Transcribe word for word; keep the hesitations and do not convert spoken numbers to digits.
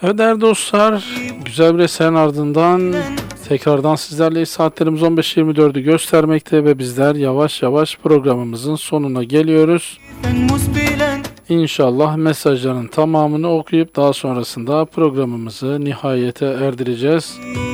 Evet değerli dostlar, güzel bir eserin ardından tekrardan sizlerleyiz. Saatlerimiz on beş yirmi dördü göstermekte ve bizler yavaş yavaş programımızın sonuna geliyoruz. İnşallah mesajların tamamını okuyup daha sonrasında programımızı nihayete erdireceğiz.